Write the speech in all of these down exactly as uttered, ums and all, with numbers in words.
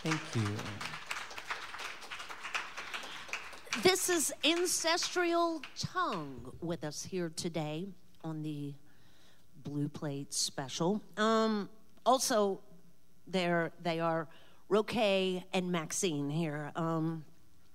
Thank you. This is Ancestral Tongue with us here today on the Blue Plate Special. Um, also, there they are, Roque and Maxine here. Um,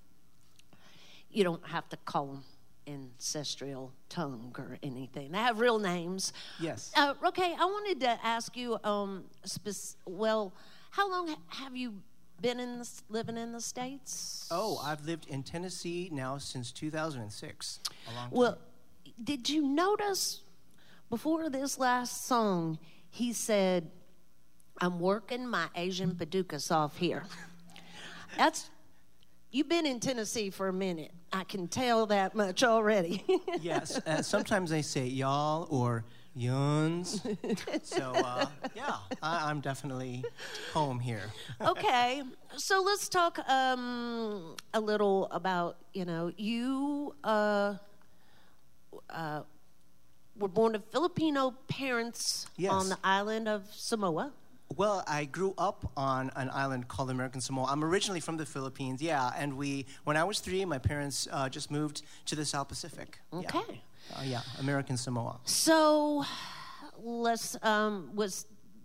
you don't have to call them Ancestral Tongue or anything. They have real names. Yes. Uh, Roque, I wanted to ask you, um, spec- well, how long ha- have you been in the, living in the States? Oh, I've lived in Tennessee now since two thousand six. A long time. Well, did you notice before this last song, he said, I'm working my Asian paducas off here. That's, you've been in Tennessee for a minute. I can tell that much already. Yes, uh, sometimes they say y'all or yuns. So, uh, yeah, I, I'm definitely home here. Okay, so let's talk um, a little about, you know, you uh, uh, were born to Filipino parents Yes. on the island of Samoa. Well, I grew up on an island called American Samoa. I'm originally from the Philippines, yeah, and we, when I was three, my parents uh, just moved to the South Pacific. Okay. Yeah, uh, yeah American Samoa. So, let's, um, was,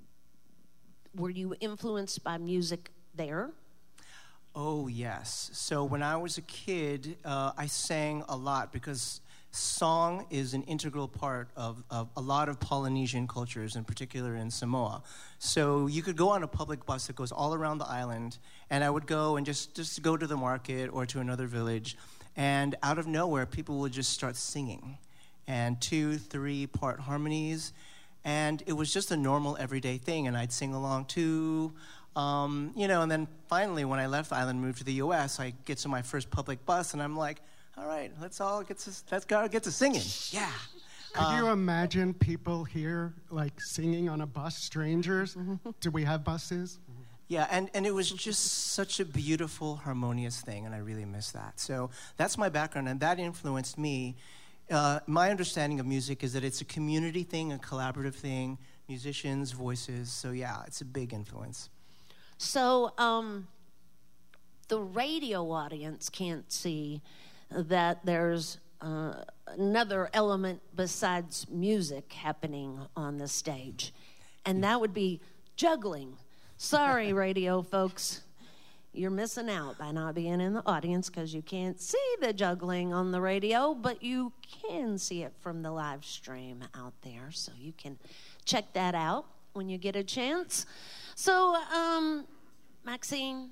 were you influenced by music there? Oh, yes. So when I was a kid, uh, I sang a lot because song is an integral part of, of a lot of Polynesian cultures, in particular in Samoa. So you could go on a public bus that goes all around the island, and I would go and just, just go to the market or to another village, and out of nowhere, people would just start singing, and two, three-part harmonies, and it was just a normal, everyday thing, and I'd sing along too. Um, you know, and then finally, when I left the island and moved to the U S, I get to my first public bus, and I'm like, all right, let's all get to, let's go get to singing. Yeah. Could Uh, you imagine people here, like, singing on a bus, strangers? Do we have buses? Yeah, and, and it was just such a beautiful, harmonious thing, and I really miss that. So that's my background, and that influenced me. Uh, my understanding of music is that it's a community thing, a collaborative thing, musicians, voices. So yeah, it's a big influence. So, um, the radio audience can't see that there's uh, another element besides music happening on the stage, and that would be juggling. Sorry, radio folks. You're missing out by not being in the audience because you can't see the juggling on the radio, but you can see it from the live stream out there, so you can check that out when you get a chance. So, um, Maxine,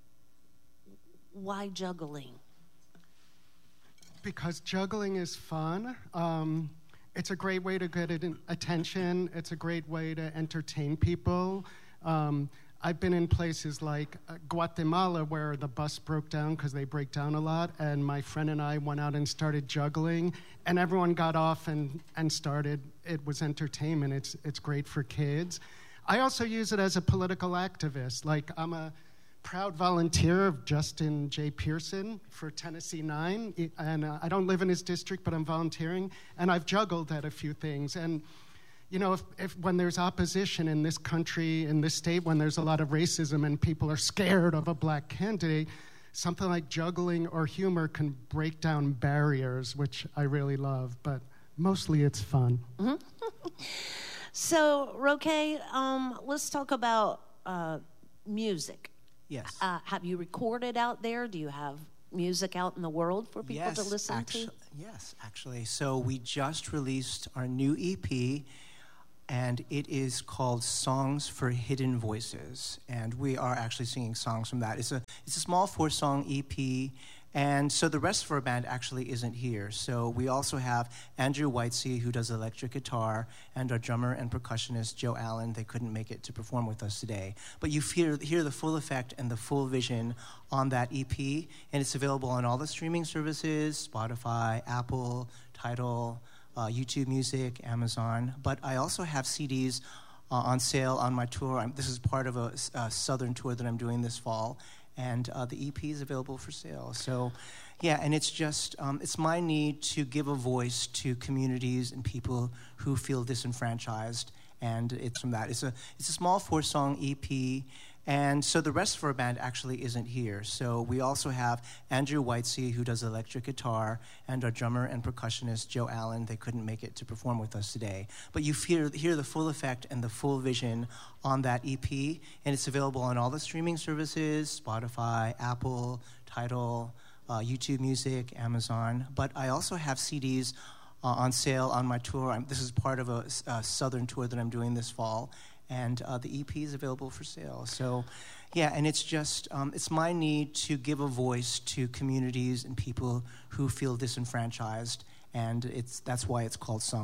why juggling? Because juggling is fun. Um, it's a great way to get in- attention. It's a great way to entertain people. Um, I've been in places like uh, Guatemala where the bus broke down because they break down a lot, and my friend and I went out and started juggling, and everyone got off and, and started. It was entertainment. It's, it's great for kids. I also use it as a political activist. Like, I'm a proud volunteer of Justin J. Pearson for Tennessee nine, and uh, I don't live in his district, but I'm volunteering, and I've juggled at a few things. And, you know, if, if when there's opposition in this country, in this state, when there's a lot of racism and people are scared of a black candidate, something like juggling or humor can break down barriers, which I really love, but mostly it's fun. Mm-hmm. So, Roque, um, let's talk about uh, music. Yes. Uh, have you recorded out there? Do you have music out in the world for people yes, to listen actu- to? Yes, actually. So we just released our new E P, and it is called Songs for Hidden Voices, and we are actually singing songs from that. It's a it's a small four-song E P, and so the rest of our band actually isn't here. So we also have Andrew Whitesey, who does electric guitar, and our drummer and percussionist, Joe Allen. They couldn't make it to perform with us today. But you hear, hear the full effect and the full vision on that E P, and it's available on all the streaming services, Spotify, Apple, Tidal, uh, YouTube Music, Amazon. But I also have C Ds uh, on sale on my tour. I'm, this is part of a, a southern tour that I'm doing this fall. And uh, the E P is available for sale. So, yeah, and it's just, um, it's my need to give a voice to communities and people who feel disenfranchised, and it's from that. It's a it's a small four-song E P, And so the rest of our band actually isn't here. So we also have Andrew Whitesey, who does electric guitar, and our drummer and percussionist, Joe Allen. They couldn't make it to perform with us today. But you hear, hear the full effect and the full vision on that E P, and it's available on all the streaming services, Spotify, Apple, Tidal, uh, YouTube Music, Amazon. But I also have C Ds uh, on sale on my tour. I'm, this is part of a, a southern tour that I'm doing this fall. And uh, the E P is available for sale. So, yeah, and it's just, um, it's my need to give a voice to communities and people who feel disenfranchised, and it's that's why it's called Song